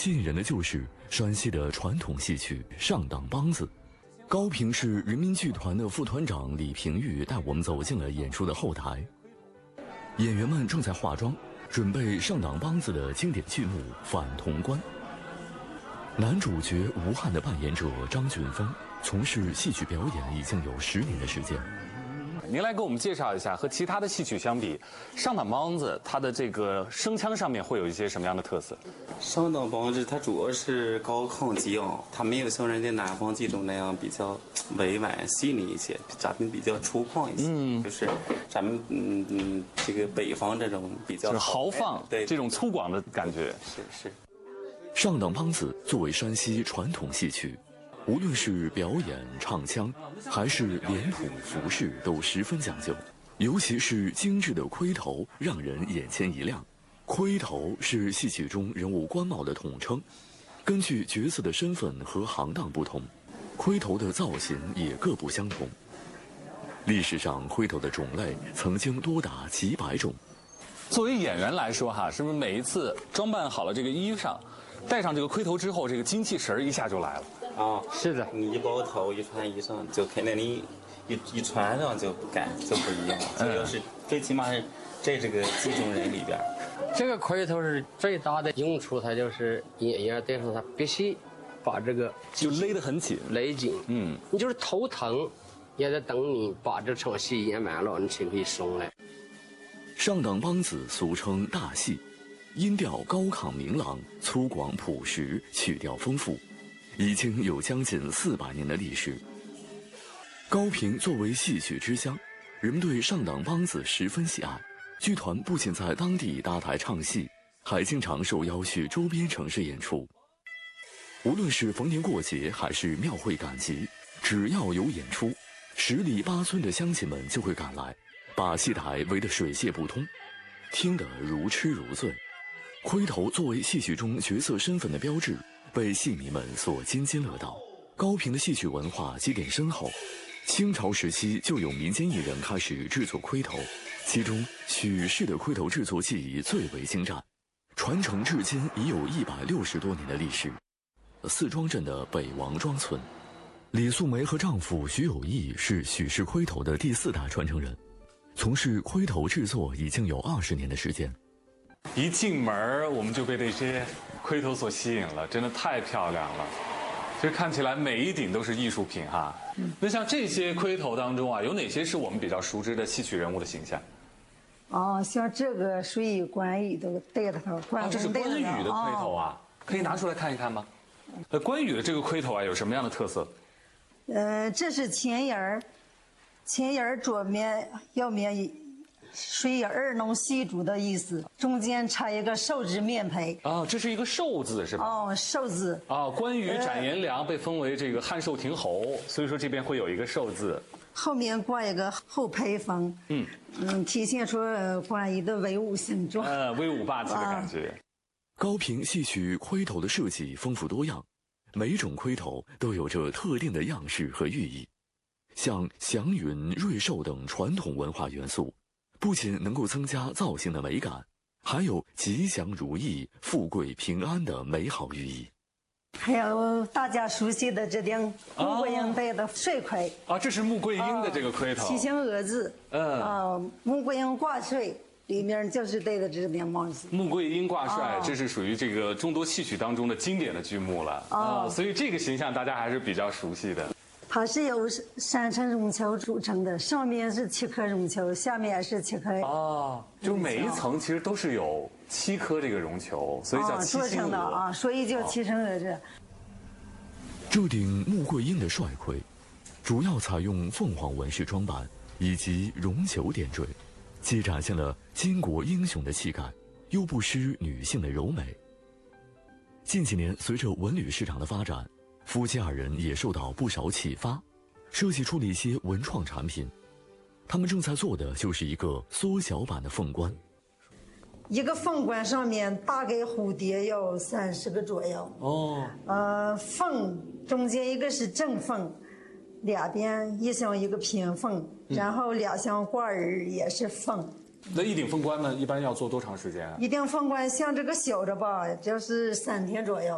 吸引人的就是山西的传统戏曲上党梆子。高平市人民剧团的副团长李平玉带我们走进了演出的后台，演员们正在化妆，准备上党梆子的经典剧目《反潼关》。男主角吴汉的扮演者张俊峰从事戏曲表演已经有10年的时间。 您来给我们介绍一下，和其他的戏曲相比，上党梆子它的这个声腔上面会有一些什么样的特色？ 上党梆子它主要是高亢激昂，它没有像人家南方剧种那样比较委婉细腻一些，咱们比较粗犷一些。就是咱们这个北方这种比较就是豪放， 对这种粗犷的感觉。 是。 上党梆子作为山西传统戏曲，无论是表演、唱腔，还是脸谱、服饰，都十分讲究。尤其是精致的盔头，让人眼前一亮。盔头是戏曲中人物官帽的统称，根据角色的身份和行当不同，盔头的造型也各不相同。历史上，盔头的种类曾经多达几百种。 作为演员来说，是不是每一次装扮好了这个衣裳，戴上这个盔头之后，这个精气神一下就来了？ 啊， 是的， 你一包头一穿衣裳，就肯定你一穿上就不一样。这要是最起码是在这个剧中人里边， 这个盔头是最大的用处，它就是演员戴上它必须把这个就勒得很紧， 勒紧。你就是头疼，也得等你把这场戏演完了，你才可以松来。 上党梆子俗称大戏，音调高亢明朗，粗犷朴实，曲调丰富，已经有将近400年的历史。高平作为戏曲之乡，人们对上党梆子十分喜爱。剧团不仅在当地搭台唱戏，还经常受邀去周边城市演出。无论是逢年过节还是庙会赶集，只要有演出，10里8村的乡亲们就会赶来，把戏台围得水泄不通，听得如痴如醉。盔头作为戏曲中角色身份的标志，被戏迷们所津津乐道。高平的戏曲文化积淀深厚，清朝时期就有民间艺人开始制作盔头，其中许氏的盔头制作技艺最为精湛，传承至今已有160多年的历史。四庄镇的北王庄村，李素梅和丈夫徐有义是许氏盔头的第4代传承人，从事盔头制作已经有20年的时间。 一进门我们就被这些盔头所吸引了，真的太漂亮了。其实看起来每一顶都是艺术品哈。那像这些盔头当中有哪些是我们比较熟知的戏曲人物的形象？ 像这个属于关羽都戴的头， 这是关羽的盔头啊，可以拿出来看一看吗？关羽的这个盔头有什么样的特色？ 这是前沿儿，前沿儿左面右面属于2弄细竹的意思，中间插一个寿字面胚。 这是一个寿字是吧？ 寿字。 关羽斩颜良被封为这个汉寿亭侯，所以说这边会有一个寿字。 后面挂一个后披风，体现出关羽的威武形状， 威武霸气的感觉。 高平戏曲盔头的设计丰富多样，每种盔头都有着特定的样式和寓意，像祥云、瑞寿等传统文化元素，不仅能够增加造型的美感，还有吉祥如意、富贵平安的美好寓意。 还有大家熟悉的这顶穆桂英戴的帅盔这是穆桂英的这个盔头， 七星额字，穆桂英挂帅，里面就是戴的这顶帽子。 穆桂英挂帅，这是属于这个众多戏曲当中的经典的剧目了所以这个形象大家还是比较熟悉的。 它是由3层绒球组成的，上面是7颗绒球，下面是7颗。 就每一层其实都是有7颗这个绒球，所以叫七星做成的所以叫七星额字。 这顶穆桂英的帅盔，主要采用凤凰纹饰装扮以及绒球点缀，既展现了巾帼英雄的气概，又不失女性的柔美。近几年，随着文旅市场的发展，夫妻2人也受到不少启发，设计出了一些文创产品。他们正在做的就是一个缩小版的凤冠。 一个凤冠上面大概蝴蝶要30个左右。凤中间一个是正凤，两边一像一个平凤，然后2像挂耳也是凤。 那一顶凤冠呢，一般要做多长时间啊？ 一顶凤冠像这个小的吧，就是3天左右。